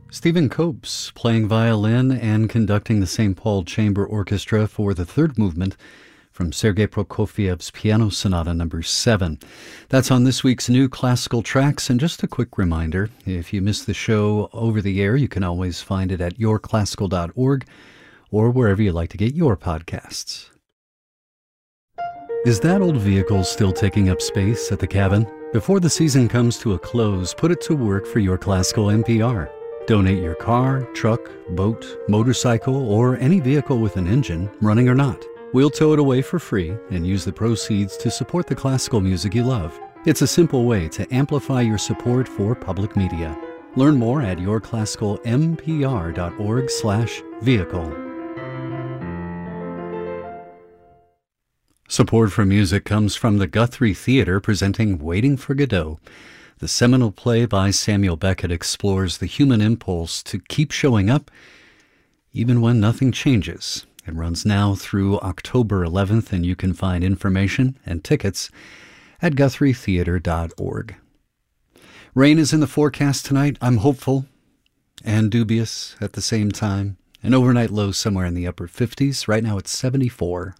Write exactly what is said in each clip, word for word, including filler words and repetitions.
Stephen Copes playing violin and conducting the Saint Paul Chamber Orchestra for the third movement from Sergei Prokofiev's Piano Sonata number seven. That's on this week's New Classical Tracks. And just a quick reminder, if you missed the show over the air, you can always find it at your classical dot org or wherever you like to get your podcasts. Is that old vehicle still taking up space at the cabin? Before the season comes to a close, put it to work for Your Classical N P R. Donate your car, truck, boat, motorcycle, or any vehicle with an engine, running or not. We'll tow it away for free and use the proceeds to support the classical music you love. It's a simple way to amplify your support for public media. Learn more at your classical n p r dot org slash vehicle. Support for music comes from the Guthrie Theatre presenting Waiting for Godot. The seminal play by Samuel Beckett explores the human impulse to keep showing up even when nothing changes. It runs now through October eleventh, and you can find information and tickets at guthrie theatre dot org. Rain is in the forecast tonight. I'm hopeful and dubious at the same time. An overnight low somewhere in the upper fifties. Right now it's seventy-four.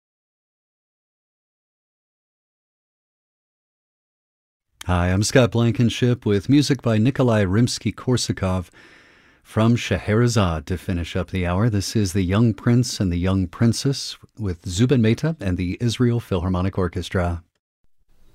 Hi, I'm Scott Blankenship with music by Nikolai Rimsky-Korsakov from Scheherazade to finish up the hour. This is The Young Prince and the Young Princess with Zubin Mehta and the Israel Philharmonic Orchestra.